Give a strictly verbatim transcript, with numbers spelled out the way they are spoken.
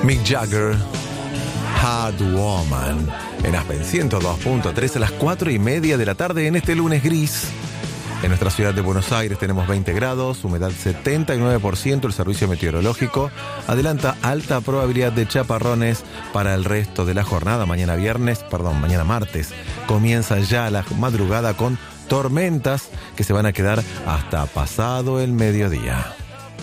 Mick Jagger, Hard Woman, en Aspen ciento dos punto tres a las cuatro y media de la tarde en este lunes gris. En nuestra ciudad de Buenos Aires tenemos veinte grados, humedad setenta y nueve por ciento. El servicio meteorológico adelanta alta probabilidad de chaparrones para el resto de la jornada. Mañana viernes, perdón, mañana martes, comienza ya la madrugada con tormentas que se van a quedar hasta pasado el mediodía.